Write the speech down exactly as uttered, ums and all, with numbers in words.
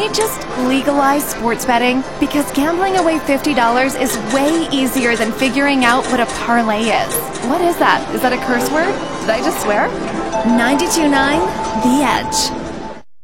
we just legalize sports betting? Because gambling away fifty dollars is way easier than figuring out what a parlay is. What is that? Is that a curse word? Did I just swear? ninety-two point nine The Edge.